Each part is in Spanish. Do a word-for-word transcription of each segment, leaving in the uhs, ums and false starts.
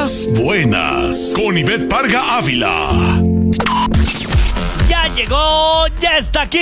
Puras buenas, con Ivette Parga Ávila. Ya llegó, ya está aquí.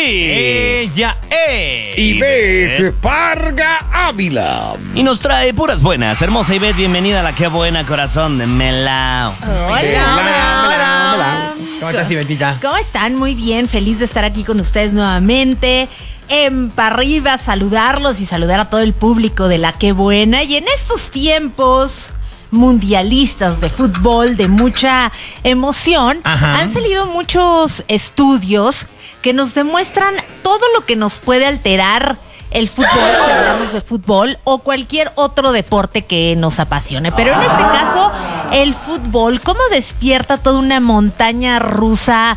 Ella es Ivette Parga Ávila. Y nos trae puras buenas. Hermosa Ivette, bienvenida a la Qué Buena, corazón de Melao. Hola, hola, hola, hola. ¿Cómo estás, Ivetita? ¿Cómo están? Muy bien, feliz de estar aquí con ustedes nuevamente. En para arriba, saludarlos y saludar a todo el público de la Qué Buena. Y en estos tiempos mundialistas de fútbol, de mucha emoción, Ajá. han salido muchos estudios que nos demuestran todo lo que nos puede alterar el fútbol, si hablamos de fútbol, o cualquier otro deporte que nos apasione. Pero en este caso, el fútbol, cómo despierta toda una montaña rusa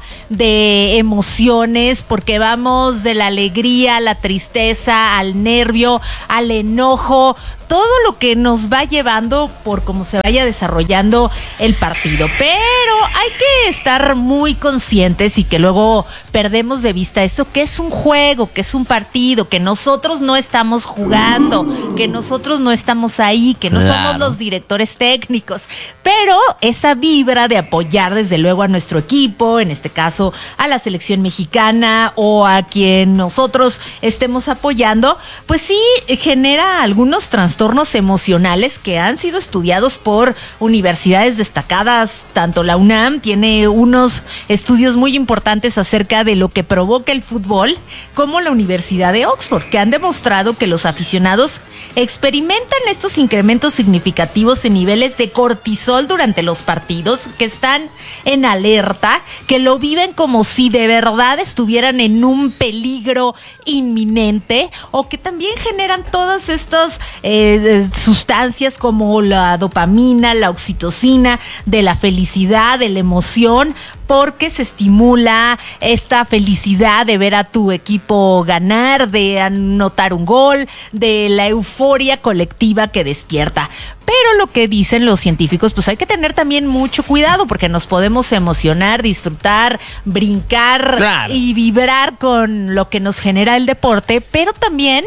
de emociones, porque vamos de la alegría a la tristeza, al nervio, al enojo, todo lo que nos va llevando por cómo se vaya desarrollando el partido. Pero hay que estar muy conscientes y que luego perdemos de vista eso, que es un juego, que es un partido, que nosotros no estamos jugando, que nosotros no estamos ahí, que no Claro. somos los directores técnicos. Pero esa vibra de apoyar desde luego a nuestro equipo, en este caso a la selección mexicana o a quien nosotros estemos apoyando, pues sí genera algunos trastornos emocionales que han sido estudiados por universidades destacadas. Tanto la UNAM tiene unos estudios muy importantes acerca de lo que provoca el fútbol, como la Universidad de Oxford, que han demostrado que los aficionados experimentan estos incrementos significativos en niveles de cortisol durante los partidos, que están en alerta, que lo viven como si de verdad estuvieran en un peligro inminente, o que también generan todas estas eh, sustancias como la dopamina, la oxitocina, de la felicidad, de la emoción, porque se estimula esta felicidad de ver a tu equipo ganar, de anotar un gol, de la euforia colectiva que despierta. Pero lo que dicen los científicos, pues hay que tener también mucho cuidado, porque nos podemos emocionar, disfrutar, brincar, Claro. y vibrar con lo que nos genera el deporte, pero también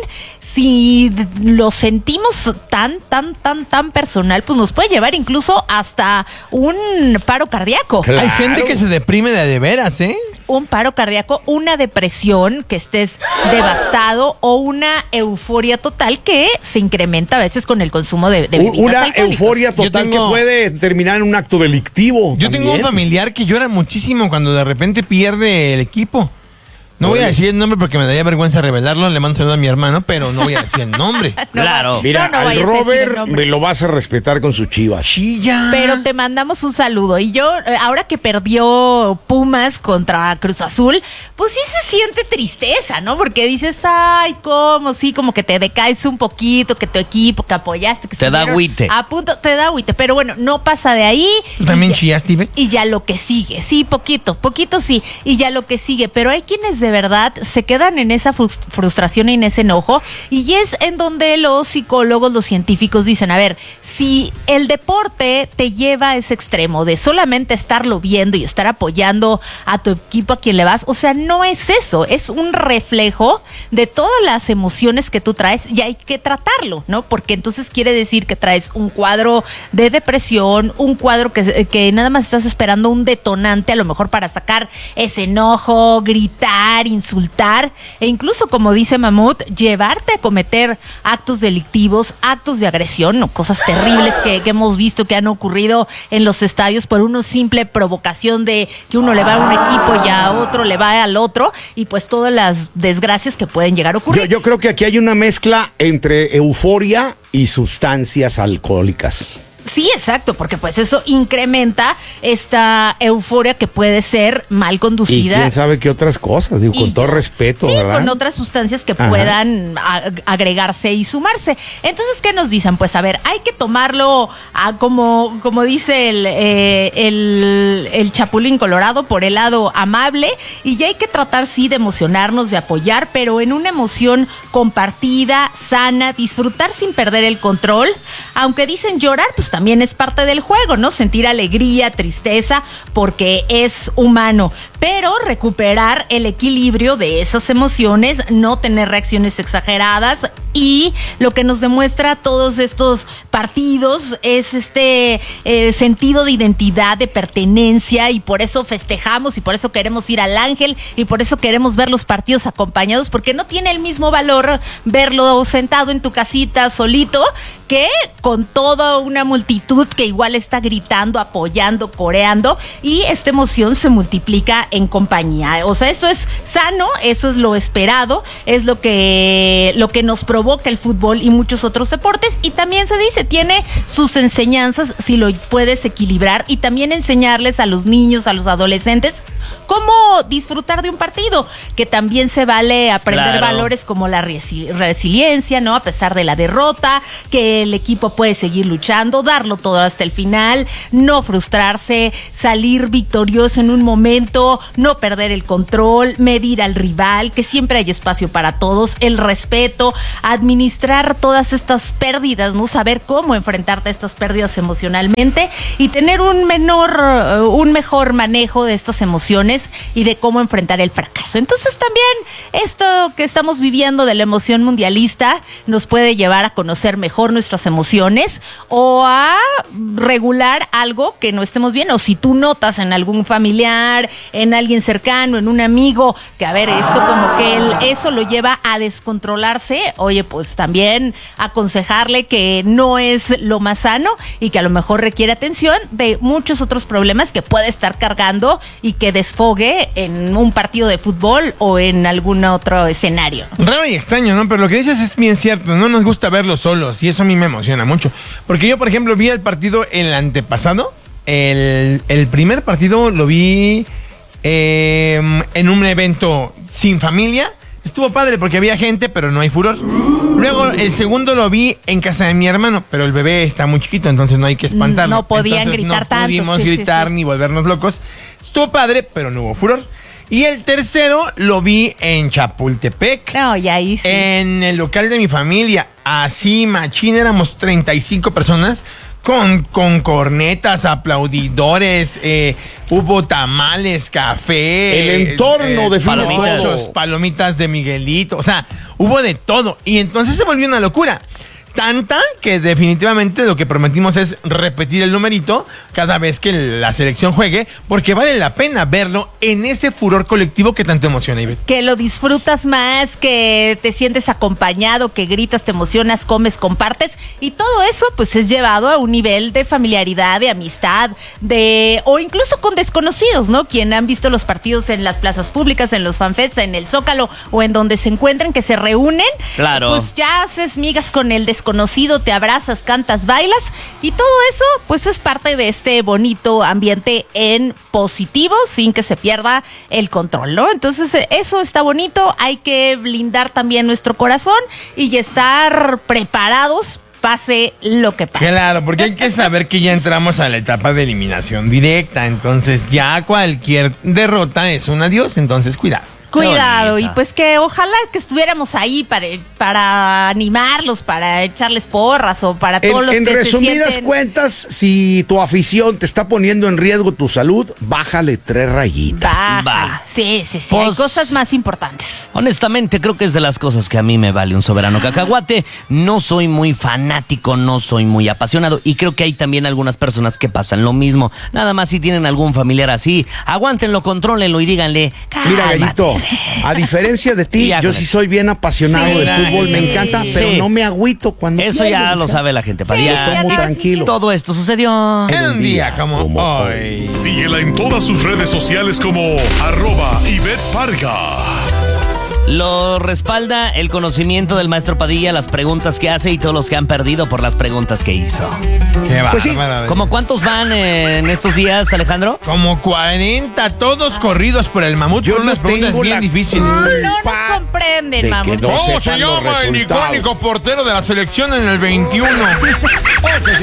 si lo sentimos tan, tan, tan, tan personal, pues nos puede llevar incluso hasta un paro cardíaco. Claro. Hay gente que se deprime de de veras, ¿eh? Un paro cardíaco, una depresión, que estés devastado, o una euforia total que se incrementa a veces con el consumo de, de bebidas Una alcohólicas. euforia total Yo tengo- que puede terminar en un acto delictivo. Yo tengo un también. familiar que llora muchísimo cuando de repente pierde el equipo. No voy a Oye. decir el nombre porque me daría vergüenza revelarlo. Le mando saludo a mi hermano, pero no voy a decir el nombre. No, Claro. Mira, no, no al vayas a decir el Robert nombre. me lo vas a respetar con su chivas. Chilla. Pero te mandamos un saludo. Y yo, eh, ahora que perdió Pumas contra Cruz Azul, pues sí se siente tristeza, ¿no? Porque dices, ay, cómo, sí, como que te decaes un poquito, que tu equipo, que apoyaste, que Te se da dieron agüite. A punto, te da agüite. Pero bueno, no pasa de ahí. ¿Tú también Y ya- chillaste, Ive? Y ya lo que sigue, sí, poquito, poquito sí, y ya lo que sigue, pero hay quienes de verdad se quedan en esa frus- frustración y en ese enojo, y es en donde los psicólogos, los científicos dicen, a ver, si el deporte te lleva a ese extremo de solamente estarlo viendo y estar apoyando a tu equipo, a quien le vas, o sea, no es eso, es un reflejo de todas las emociones que tú traes y hay que tratarlo, ¿no? Porque entonces quiere decir que traes un cuadro de depresión, un cuadro que, que nada más estás esperando un detonante a lo mejor para sacar ese enojo, gritar, insultar, e incluso, como dice Mamut, llevarte a cometer actos delictivos, actos de agresión, o cosas terribles que, que hemos visto que han ocurrido en los estadios por una simple provocación de que uno le va a un equipo y a otro le va al otro, y pues todas las desgracias que pueden llegar a ocurrir. Yo, yo creo que aquí hay una mezcla entre euforia y sustancias alcohólicas. Sí, exacto, porque pues eso incrementa esta euforia que puede ser mal Y conducida. quién sabe qué otras cosas, digo, Y- con todo respeto, Sí, ¿verdad? con otras sustancias que Ajá. puedan a- agregarse y sumarse. Entonces, ¿qué nos dicen? Pues a ver, hay que tomarlo a como, como dice el, eh, el, el Chapulín Colorado, por el lado amable, y ya hay que tratar, sí, de emocionarnos, de apoyar, pero en una emoción compartida, sana, disfrutar sin perder el control. Aunque dicen llorar, pues también es parte del juego, ¿no? Sentir alegría, tristeza, porque es humano. pero recuperar el equilibrio de esas emociones, no tener reacciones exageradas, y lo que nos demuestra todos estos partidos es este eh, sentido de identidad, de pertenencia, y por eso festejamos y por eso queremos ir al Ángel y por eso queremos ver los partidos acompañados, porque no tiene el mismo valor verlo sentado en tu casita solito que con toda una multitud que igual está gritando, apoyando, coreando, y esta emoción se multiplica en compañía. O sea, eso es sano, eso es lo esperado, es lo que, lo que nos provoca el fútbol y muchos otros deportes. Y también se dice, tiene sus enseñanzas si lo puedes equilibrar, y también enseñarles a los niños, a los adolescentes, cómo disfrutar de un partido, que también se vale aprender Claro. valores como la resi- resiliencia, ¿no? A pesar de la derrota, que el equipo puede seguir luchando, darlo todo hasta el final, no frustrarse, salir victorioso en un momento, no perder el control, medir al rival, que siempre hay espacio para todos, el respeto, administrar todas estas pérdidas, ¿no? Saber cómo enfrentarte a estas pérdidas emocionalmente y tener un menor, uh, un mejor manejo de estas emociones y de cómo enfrentar el fracaso. Entonces también esto que estamos viviendo de la emoción mundialista nos puede llevar a conocer mejor nuestras emociones o a regular algo que no estemos bien, o si tú notas en algún familiar, en alguien cercano, en un amigo, que a ver, esto como que él, eso lo lleva a descontrolarse, oye, pues también aconsejarle que no es lo más sano y que a lo mejor requiere atención de muchos otros problemas que puede estar cargando y que desfogue en un partido de fútbol o en algún otro escenario. Raro y extraño, ¿no? Pero lo que dices es bien cierto. No nos gusta verlos solos y eso a mí me emociona mucho. Porque yo, por ejemplo, vi el partido el antepasado. El, el primer partido lo vi eh, en un evento sin familia. Estuvo padre porque había gente, pero no hay furor. Luego el segundo lo vi en casa de mi hermano, pero el bebé está muy chiquito, entonces no hay que espantarlo. No podían Entonces, gritar no tanto, pudimos sí, sí, gritar sí. ni volvernos locos. Estuvo padre, pero no hubo furor. Y el tercero lo vi en Chapultepec. No, y ahí sí. En el local de mi familia. Así, machín, éramos treinta y cinco personas. Con, con cornetas, aplaudidores, eh, hubo tamales, café. El entorno define palomitas. todo. Palomitas de Miguelito. O sea, hubo de todo. Y entonces se volvió una locura. Tanta que definitivamente lo que prometimos es repetir el numerito cada vez que la selección juegue, porque vale la pena verlo en ese furor colectivo que tanto emociona, Ivette. Que lo disfrutas más, que te sientes acompañado, que gritas, te emocionas, comes, compartes, y todo eso pues es llevado a un nivel de familiaridad, de amistad, de o incluso con desconocidos, ¿no? Quien han visto los partidos en las plazas públicas, en los fanfests, en el Zócalo o en donde se encuentren, que se reúnen, Claro. pues ya haces migas con el desconocido, te abrazas, cantas, bailas, y todo eso pues es parte de este bonito ambiente en positivo, sin que se pierda el control, ¿no? Entonces eso está bonito, hay que blindar también nuestro corazón y estar preparados pase lo que pase. Claro, porque hay que saber que ya entramos a la etapa de eliminación directa, entonces ya cualquier derrota es un adiós, entonces cuidado. Cuidado, Qué y bonita. pues que ojalá que estuviéramos ahí para, para animarlos, para echarles porras o para todos En, los en que resumidas se sienten... cuentas, si tu afición te está poniendo en riesgo tu salud, bájale tres rayitas. Baja. Va. Sí, sí, sí, hay Pues- cosas más importantes. Honestamente, creo que es de las cosas que a mí me vale un soberano cacahuate. No soy muy fanático, no soy muy apasionado. Y creo que hay también algunas personas que pasan lo mismo. Nada más si tienen algún familiar así, aguántenlo, contrólenlo y díganle. Mira, "Cálmate". Gallito, a diferencia de ti, Ya, yo con sí eso. soy bien apasionado Sí. del fútbol, me Sí. encanta, pero Sí. no me agüito cuando Eso pierdo, ya o lo sea, sabe la gente. Sí, Padilla. ya tomo no, tranquilo. Todo esto sucedió. En un día como, como hoy. Síguela en todas sus redes sociales como arroba Ivette Parga. Lo respalda el conocimiento del maestro Padilla, las preguntas que hace y todos los que han perdido por las preguntas que hizo. Qué Pues sí, bárbara. ¿Cómo cuántos van en estos días, Alejandro? Como cuarenta, todos corridos por el mamut. Yo Son no unas preguntas tengo bien la difíciles. No nos culpa comprenden, de que mamón. no ¿Cómo se sepan los llama el resultados. icónico portero de la selección en el veintiuno?